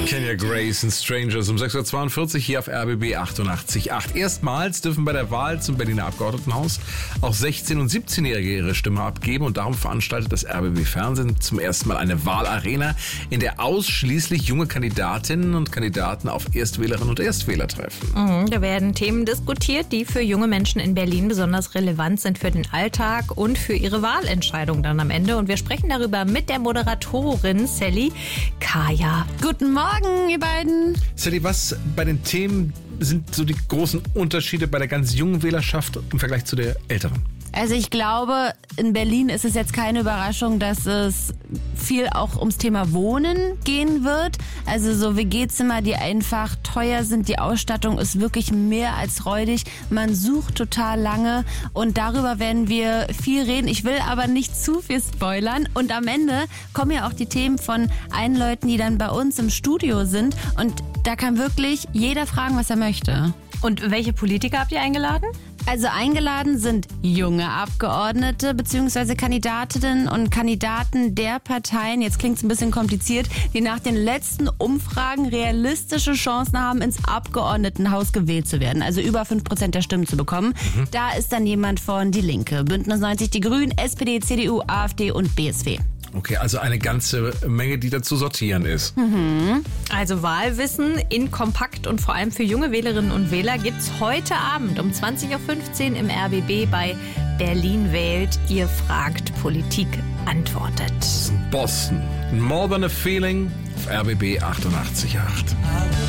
Kenya Grace und Strangers um 6.42 Uhr hier auf RBB 88.8. Erstmals dürfen bei der Wahl zum Berliner Abgeordnetenhaus auch 16- und 17-Jährige ihre Stimme abgeben und darum veranstaltet das RBB Fernsehen zum ersten Mal eine Wahlarena, in der ausschließlich junge Kandidatinnen und Kandidaten auf Erstwählerinnen und Erstwähler treffen. Da werden Themen diskutiert, die für junge Menschen in Berlin besonders relevant sind für den Alltag und für ihre Wahlentscheidung dann am Ende. Und wir sprechen darüber mit der Moderatorin Sally Kaya. Guten Morgen, ihr beiden. Sally, was bei den Themen sind so die großen Unterschiede bei der ganz jungen Wählerschaft im Vergleich zu der älteren? Also ich glaube, in Berlin ist es jetzt keine Überraschung, dass es viel auch ums Thema Wohnen gehen wird. Also so WG-Zimmer, die einfach teuer sind. Die Ausstattung ist wirklich mehr als räudig. Man sucht total lange und darüber werden wir viel reden. Ich will aber nicht zu viel spoilern. Und am Ende kommen ja auch die Themen von allen Leuten, die dann bei uns im Studio sind. Und da kann wirklich jeder fragen, was er möchte. Und welche Politiker habt ihr eingeladen? Also eingeladen sind junge Abgeordnete bzw. Kandidatinnen und Kandidaten der Parteien, jetzt klingt es ein bisschen kompliziert, die nach den letzten Umfragen realistische Chancen haben, ins Abgeordnetenhaus gewählt zu werden. Also über 5% der Stimmen zu bekommen. Da ist dann jemand von Die Linke, Bündnis 90, die Grünen, SPD, CDU, AfD und BSW. Okay, also eine ganze Menge, die da zu sortieren ist. Also Wahlwissen in kompakt und vor allem für junge Wählerinnen und Wähler gibt's heute Abend um 20.15 Uhr im RBB bei Berlin wählt. Ihr fragt, Politik antwortet. Boston. More than a feeling auf RBB 88.8.